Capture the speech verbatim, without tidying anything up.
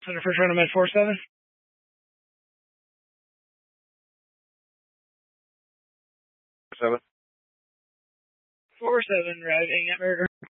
Center for Tournament four seven. Seven. Four seven, riding at America.